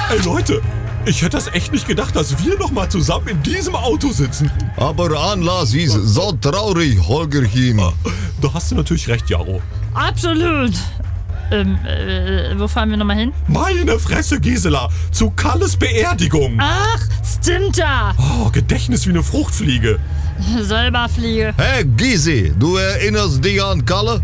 Ey Leute, ich hätte das echt nicht gedacht, dass wir noch mal zusammen in diesem Auto sitzen. Aber Anlass ist so traurig, Holgerchen. Da hast du natürlich recht, Jaro. Absolut. Wo fahren wir nochmal hin? Meine Fresse, Gisela, zu Kalles Beerdigung. Ach, stimmt ja. Oh, Gedächtnis wie eine Fruchtfliege. Selber Fliege. Hey Gysi, du erinnerst dich an Kalle?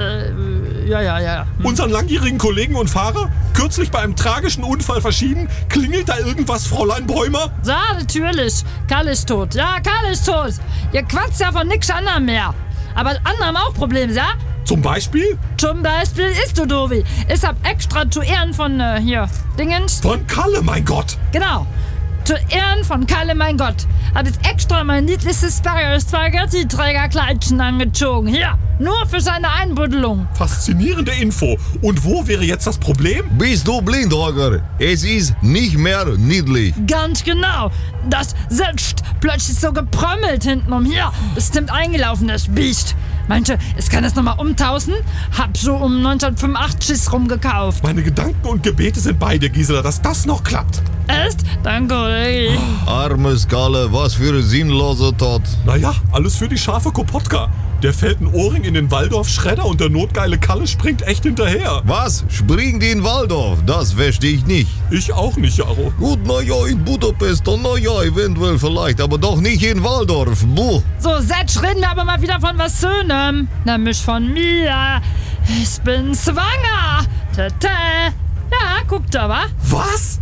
Ja. Unseren langjährigen Kollegen und Fahrer? Kürzlich bei einem tragischen Unfall verschieden? Klingelt da irgendwas, Fräulein Bäumer? Ja, natürlich. Karl ist tot. Ja, Karl ist tot. Ihr quatscht ja von nix anderem mehr. Aber andere haben auch Probleme, ja? Zum Beispiel? Zum Beispiel ist du Dovi. Ich hab extra zu Ehren von, Dingens. Von Kalle, mein Gott. Genau. Zu Ehren von Kalle, mein Gott, hab ich extra mein niedliches Spaghetti-Trägerkleidchen angezogen. Hier, nur für seine Einbuddelung. Faszinierende Info. Und wo wäre jetzt das Problem? Bist du blind, Holger? Es ist nicht mehr niedlich. Ganz genau. Das sitzt plötzlich so geprömmelt hintenrum. Hier, bestimmt eingelaufen, das Biest. Meinte, ich kann das nochmal umtauschen? Hab so um 1985 rumgekauft. Meine Gedanken und Gebete sind bei dir, Gisela, dass das noch klappt. Echt? Danke, Kollege. Armes Kalle, was für ein sinnloser Tod. Naja, alles für die scharfe Kopotka. Der fällt ein Ohrring in den Waldorf-Schredder und der notgeile Kalle springt echt hinterher. Was? Springt in Waldorf? Das verstehe ich nicht. Ich auch nicht, Jaro. Gut, naja, in Budapest, naja, eventuell vielleicht, aber doch nicht in Waldorf. Buh. So, Setsch, reden wir aber mal wieder von was Schönem. Nämlich von mir. Ich bin schwanger. Tata. Ja, guck da, wa? Was?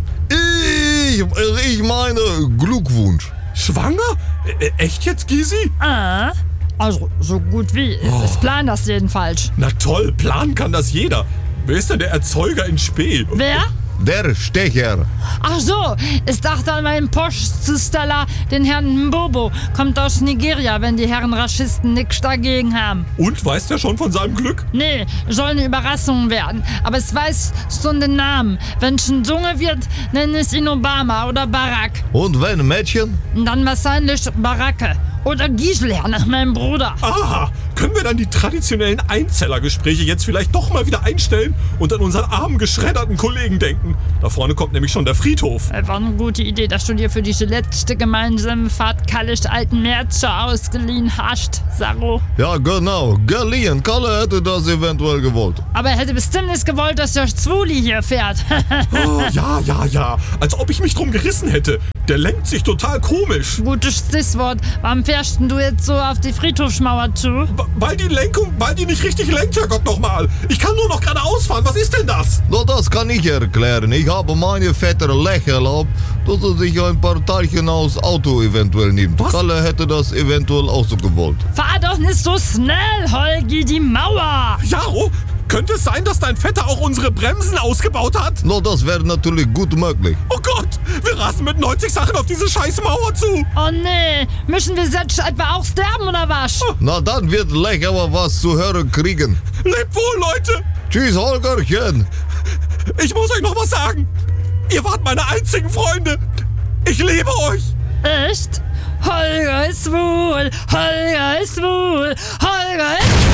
Ich meine, Glückwunsch. Schwanger? Echt jetzt, Gysi? Also, so gut wie. Ich plan das jedenfalls. Na toll, planen kann das jeder. Wer ist denn der Erzeuger in Spee? Wer? Der Stecher. Ach so, ich dachte an meinen Postzusteller, den Herrn Mbobo. Kommt aus Nigeria, wenn die Herren Raschisten nichts dagegen haben. Und, weiß der schon von seinem Glück? Nee, soll eine Überraschung werden. Aber ich weiß schon den Namen. Wenn es ein Junge wird, nenne ich ihn Obama oder Barack. Und wenn Mädchen? Dann wahrscheinlich Baracke. Oder Gisela nach meinem Bruder. Aha, können wir dann die traditionellen Einzellergespräche jetzt vielleicht doch mal wieder einstellen und an unseren armen, geschredderten Kollegen denken? Da vorne kommt nämlich schon der Friedhof. War eine gute Idee, dass du dir für diese letzte gemeinsame Fahrt Kalles alten Märzer ausgeliehen hast, Saro. Ja, genau. Geliehen. Kalle hätte das eventuell gewollt. Aber er hätte bestimmt nicht gewollt, dass der Zwuli hier fährt. Oh, ja. Als ob ich mich drum gerissen hätte. Der lenkt sich total komisch. Gutes Stichwort. Warum fährst denn du jetzt so auf die Friedhofsmauer zu? Weil die nicht richtig lenkt, Herrgott nochmal. Ich kann nur noch geradeaus fahren. Was ist denn das? Na, das kann ich erklären. Ich habe meine Vetter Lech erlaubt, dass er sich ein paar Teilchen aus Auto eventuell nimmt. Was? Kalle hätte das eventuell auch so gewollt. Fahr doch nicht so schnell, Holgi, die Mauer. Jaro, könnte es sein, dass dein Vetter auch unsere Bremsen ausgebaut hat? Na, das wäre natürlich gut möglich. Oh Gott, wir rasen mit 90 Sachen auf diese scheiß Mauer zu. Oh nee, müssen wir jetzt etwa auch sterben oder was? Na, dann wird Lech aber was zu hören kriegen. Lebt wohl, Leute. Tschüss, Holgerchen. Ich muss euch noch was sagen. Ihr wart meine einzigen Freunde. Ich liebe euch. Echt? Holger ist schwul, Holger ist schwul, Holger ist...